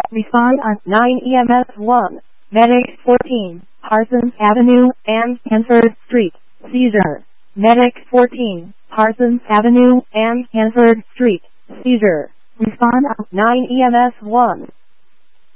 Respond on 9 EMS 1. Medic 14, Parsons Avenue and Hanford Street. Seizure. Medic 14, Parsons Avenue and Hanford Street. Seizure. Respond on 9 EMS 1.